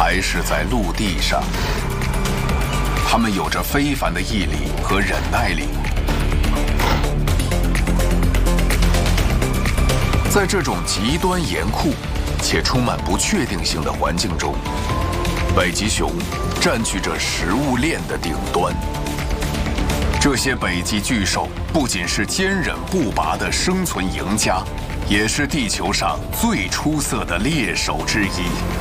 还是在陆地上。他们有着非凡的毅力和忍耐力。在这种极端严酷且充满不确定性的环境中，北极熊占据着食物链的顶端。这些北极巨兽不仅是坚韧不拔的生存赢家，也是地球上最出色的猎手之一。